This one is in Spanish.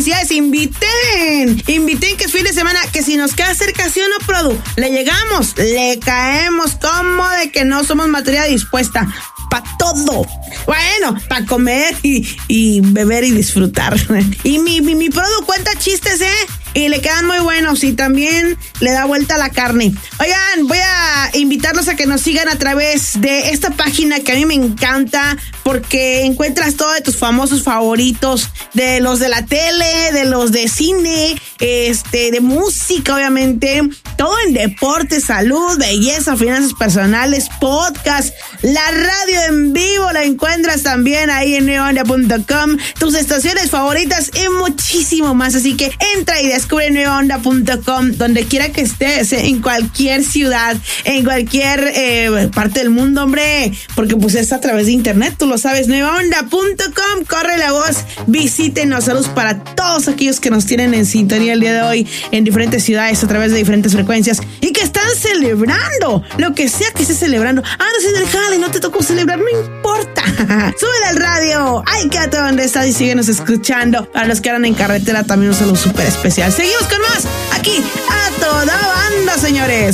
felicidades. Inviten que es fin de semana, que si nos queda cerca, ¿sí o no, Produ? Le llegamos, le caemos, como de que no somos materia dispuesta. Pa' todo. Bueno, pa' comer y beber y disfrutar. Y mi Produ cuenta chistes, y le quedan muy buenos y también le da vuelta a la carne. Oigan, voy a invitarlos a que nos sigan a través de esta página que a mí me encanta porque encuentras todo de tus famosos favoritos, de los de la tele, de los de cine, de música, obviamente, todo en deporte, salud, belleza, finanzas personales, podcast, la radio en vivo la encuentras también ahí en nuevaonda.com, tus estaciones favoritas y muchísimo más. Así que entra y descubre nuevaonda.com donde quiera que estés, en cualquier ciudad, en cualquier parte del mundo, hombre, porque pues es a través de internet, tú lo sabes. nuevaonda.com, corre la voz, visítenos. Saludos para todos aquellos que nos tienen en sintonía el día de hoy en diferentes ciudades a través de diferentes frecuencias y que están celebrando lo que sea que estés celebrando. Andas en el jale, no te tocó celebrar, no importa. Súbele al radio, ay, quédate donde estás y síguenos escuchando. Para los que andan en carretera también un saludo súper especial. Seguimos con más aquí a toda banda, señores.